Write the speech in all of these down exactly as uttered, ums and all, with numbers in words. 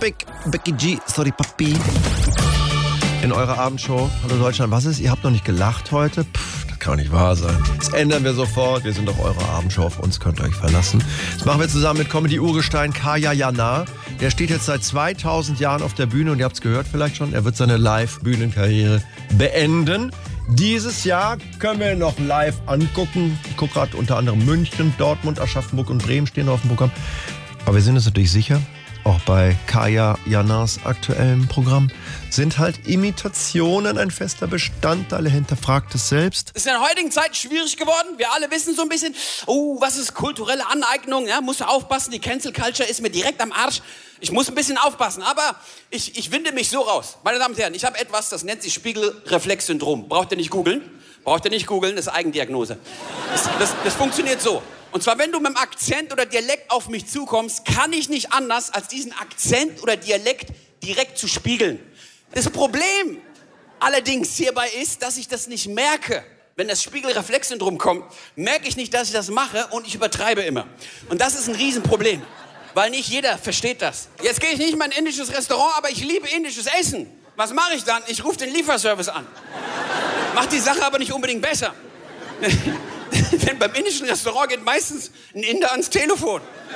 Topic. Becky G, sorry Papi. In eurer Abendshow. Hallo Deutschland, was ist? Ihr habt noch nicht gelacht heute? Pff, das kann doch nicht wahr sein. Das ändern wir sofort. Wir sind doch eure Abendshow. Auf uns könnt ihr euch verlassen. Das machen wir zusammen mit Comedy-Urgestein Kaya Jana. Der steht jetzt seit zweitausend Jahren auf der Bühne und ihr habt es gehört vielleicht schon. Er wird seine Live-Bühnenkarriere beenden. Dieses Jahr können wir ihn noch live angucken. Ich gucke gerade unter anderem München, Dortmund, Aschaffenburg und Bremen stehen auf dem Programm. Aber wir sind uns natürlich sicher, auch bei Kaya Janas aktuellem Programm sind halt Imitationen ein fester Bestandteil. Er hinterfragt es selbst. Es ist in der heutigen Zeit schwierig geworden. Wir alle wissen so ein bisschen, oh, was ist kulturelle Aneignung? Ja, musst du aufpassen, die Cancel Culture ist mir direkt am Arsch. Ich muss ein bisschen aufpassen, aber ich, ich winde mich so raus. Meine Damen und Herren, ich habe etwas, das nennt sich Spiegelreflexsyndrom. Braucht ihr nicht googeln? Braucht ihr nicht googeln, das ist Eigendiagnose. Das, das, das funktioniert so. Und zwar, wenn du mit dem Akzent oder Dialekt auf mich zukommst, kann ich nicht anders, als diesen Akzent oder Dialekt direkt zu spiegeln. Das Problem allerdings hierbei ist, dass ich das nicht merke. Wenn das Spiegelreflexsyndrom kommt, merke ich nicht, dass ich das mache und ich übertreibe immer. Und das ist ein Riesenproblem, weil nicht jeder versteht das. Jetzt gehe ich nicht mal in ein indisches Restaurant, aber ich liebe indisches Essen. Was mache ich dann? Ich rufe den Lieferservice an. Macht die Sache aber nicht unbedingt besser. Denn beim indischen Restaurant geht meistens ein Inder ans Telefon.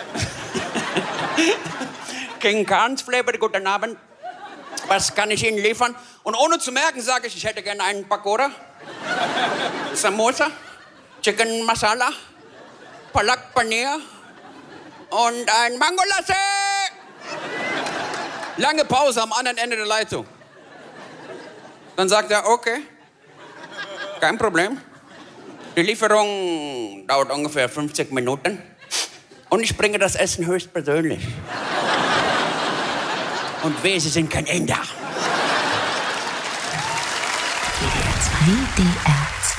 King Khan's Flavor, guten Abend. Was kann ich Ihnen liefern? Und ohne zu merken sage ich, ich hätte gerne einen Pakora, Samosa, Chicken Masala, Palak Paneer und ein Mango Latte. Lange Pause am anderen Ende der Leitung. Dann sagt er, okay, kein Problem. Die Lieferung dauert ungefähr fünfzig Minuten und ich bringe das Essen höchstpersönlich. Und wehe, Sie sind kein Inder. W D R